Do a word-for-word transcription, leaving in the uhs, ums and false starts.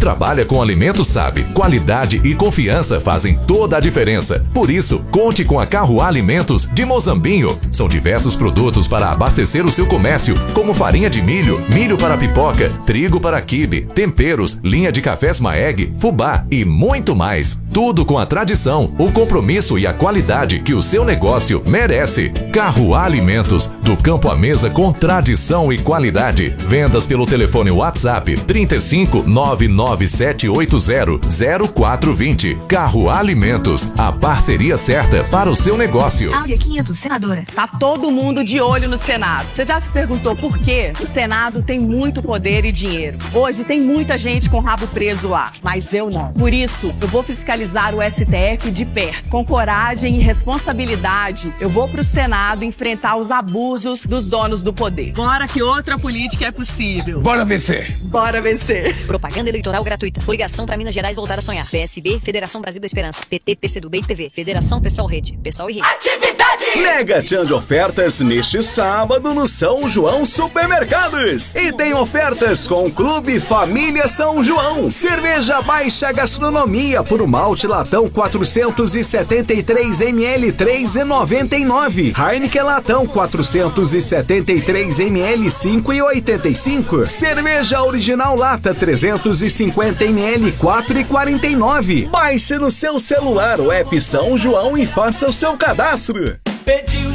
trabalha com alimentos sabe, qualidade e confiança fazem toda a diferença. Por isso, conte com a Carro Alimentos de Mozambinho. São diversos produtos para abastecer o seu comércio, como farinha de milho, milho para pipoca, trigo para quibe, temperos, linha de cafés Maeg, fubá e muito mais. Tudo com a tradição, o compromisso e a qualidade que o seu negócio merece. Carro Alimentos, do campo à mesa com tradição e qualidade. Vendas pelo telefone WhatsApp trinta e cinco, nove nove sete oito zero, zero quatro dois zero. Carro Alimentos, a parceria certa para o seu negócio. Áurea quinhentos, senadora. Tá todo mundo de olho no Senado. Você já se perguntou por quê? O Senado tem muito poder e dinheiro. Hoje tem muita gente com o rabo preso lá, mas eu não. Por isso, eu vou fiscalizar o S T F de perto. Com coragem e responsabilidade, eu vou pro Senado enfrentar os abusos dos donos do poder. Bora que outra política é possível. Bora vencer. Bora vencer. Propaganda eleitoral gratuita. Coligação para Minas Gerais voltar a sonhar. P S B, Federação Brasil da Esperança. P T, PCdoB e P V. Federação Pessoal Rede. Pessoal e Rede. Atividade! Mega Tchan de ofertas neste sábado no São João Supermercados. E tem ofertas com o Clube Família São João. Cerveja Baixa Gastronomia por um malte latão quatrocentos e setenta e três mililitros, três reais e noventa e nove centavos. Heineken latão quatrocentos e setenta e três mililitros, cinco reais e oitenta e cinco centavos. Cerveja Original Lata trezentos e cinquenta mililitros, quatro reais e quarenta e nove centavos. Baixe no seu celular o app São João e faça o seu cadastro. Pediu